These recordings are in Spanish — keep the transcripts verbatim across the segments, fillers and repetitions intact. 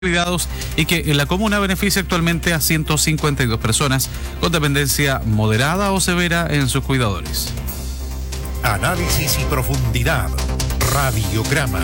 cuidados y que en la comuna beneficia actualmente a ciento cincuenta y dos personas con dependencia moderada o severa en sus cuidadores. Análisis y profundidad. Radiograma.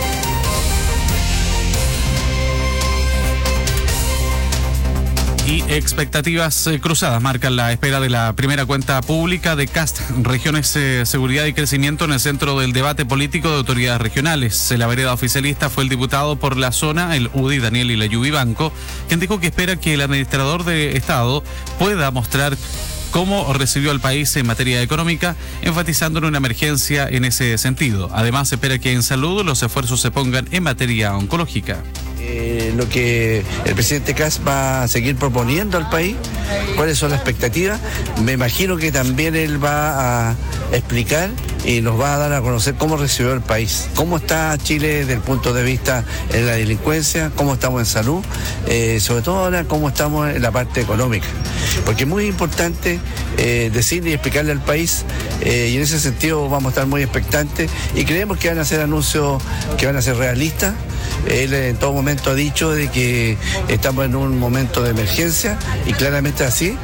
Y expectativas eh, cruzadas marcan la espera de la primera cuenta pública de C A S T, Regiones eh, Seguridad y Crecimiento, en el centro del debate político de autoridades regionales. En la vereda oficialista fue el diputado por la zona, el U D I, Daniel Ilayubi Banco, quien dijo que espera que el administrador de Estado pueda mostrar cómo recibió al país en materia económica, enfatizando en una emergencia en ese sentido. Además, espera que en salud los esfuerzos se pongan en materia oncológica. Eh, lo que el presidente C A S va a seguir proponiendo al país, cuáles son las expectativas. Me imagino que también él va a explicar y nos va a dar a conocer cómo recibió el país, cómo está Chile desde el punto de vista en la delincuencia, cómo estamos en salud, eh, sobre todo ahora cómo estamos en la parte económica, porque es muy importante eh, decirle y explicarle al país, eh, y en ese sentido vamos a estar muy expectantes y creemos que van a ser anuncios que van a ser realistas. Él en todo momento ha dicho de que estamos en un momento de emergencia y claramente así.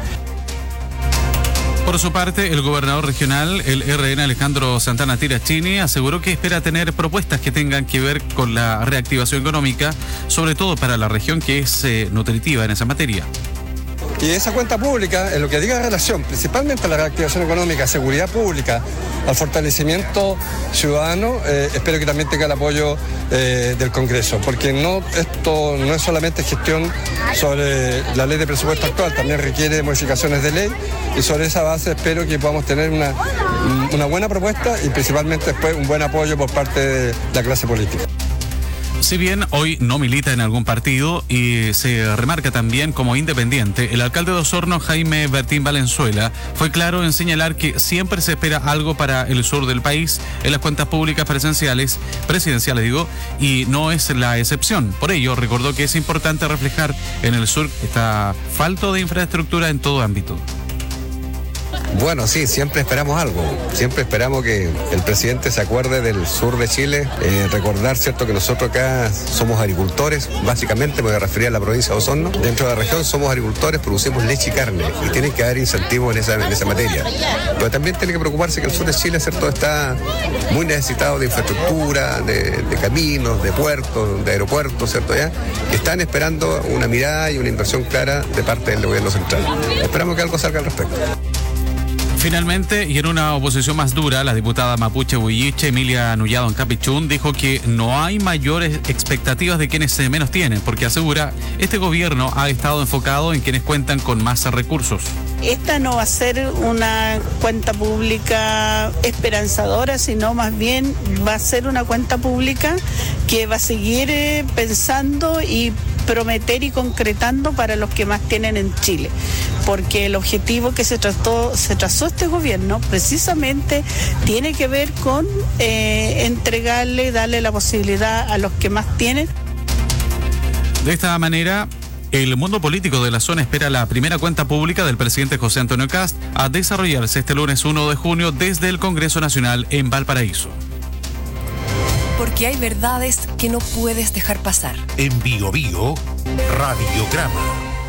Por su parte, el gobernador regional, el R N Alejandro Santana Tirachini, aseguró que espera tener propuestas que tengan que ver con la reactivación económica, sobre todo para la región que es eh, nutritiva en esa materia. Y esa cuenta pública, en lo que diga en relación principalmente a la reactivación económica, seguridad pública, al fortalecimiento ciudadano, eh, espero que también tenga el apoyo eh, del Congreso, porque no esto no es solamente gestión sobre la ley de presupuesto actual, también requiere modificaciones de ley, y sobre esa base espero que podamos tener una, una buena propuesta y principalmente después un buen apoyo por parte de la clase política. Si bien hoy no milita en algún partido y se remarca también como independiente, el alcalde de Osorno, Jaime Bertín Valenzuela, fue claro en señalar que siempre se espera algo para el sur del país en las cuentas públicas presenciales, presidenciales digo, y no es la excepción. Por ello, recordó que es importante reflejar en el sur esta falta de infraestructura en todo ámbito. Bueno, sí, siempre esperamos algo, siempre esperamos que el presidente se acuerde del sur de Chile, eh, recordar, cierto, que nosotros acá somos agricultores, básicamente me voy a referir a la provincia de Osorno, dentro de la región somos agricultores, producimos leche y carne, y tienen que haber incentivos en esa, en esa materia, pero también tiene que preocuparse que el sur de Chile, cierto, está muy necesitado de infraestructura, de, de caminos, de puertos, de aeropuertos, cierto, ya, que están esperando una mirada y una inversión clara de parte del gobierno central. Esperamos que algo salga al respecto. Finalmente, y en una oposición más dura, la diputada mapuche huilliche Emilia Nullado Ancapichún dijo que no hay mayores expectativas de quienes menos tienen, porque asegura este gobierno ha estado enfocado en quienes cuentan con más recursos. Esta no va a ser una cuenta pública esperanzadora, sino más bien va a ser una cuenta pública que va a seguir eh, pensando y prometer y concretando para los que más tienen en Chile, porque el objetivo que se trató, se trazó este gobierno precisamente tiene que ver con eh, entregarle, darle la posibilidad a los que más tienen. De esta manera, el mundo político de la zona espera la primera cuenta pública del presidente José Antonio C A S T a desarrollarse este lunes uno de junio desde el Congreso Nacional en Valparaíso. Porque hay verdades que no puedes dejar pasar. En Bio Bio, Radiograma.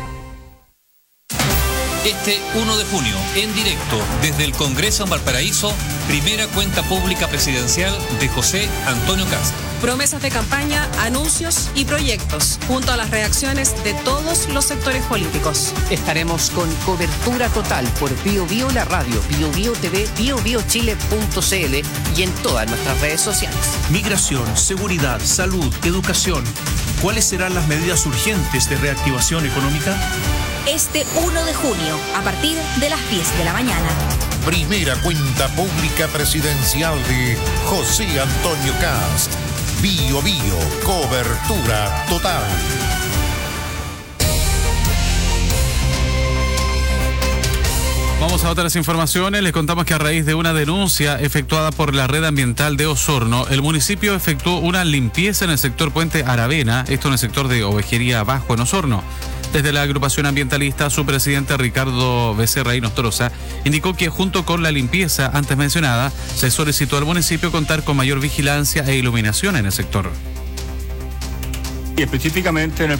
Este uno de junio, en directo, desde el Congreso en Valparaíso, primera cuenta pública presidencial de José Antonio C A S T. Promesas de campaña, anuncios y proyectos, junto a las reacciones de todos los sectores políticos. Estaremos con cobertura total por Bio Bio la radio, Bio Bio T V, bio bio chile punto c l y en todas nuestras redes sociales. Migración, seguridad, salud, educación. ¿Cuáles serán las medidas urgentes de reactivación económica? Este uno de junio, a partir de las diez de la mañana. Primera cuenta pública presidencial de José Antonio C A S T. Bio Bio, cobertura total. Vamos a otras informaciones. Les contamos que a raíz de una denuncia efectuada por la red ambiental de Osorno, el municipio efectuó una limpieza en el sector Puente Aravena, esto en el sector de Ovejería Bajo en Osorno. Desde la agrupación ambientalista, su presidente Ricardo Becerra Nostroza indicó que junto con la limpieza antes mencionada, se solicitó al municipio contar con mayor vigilancia e iluminación en el sector. y específicamente en el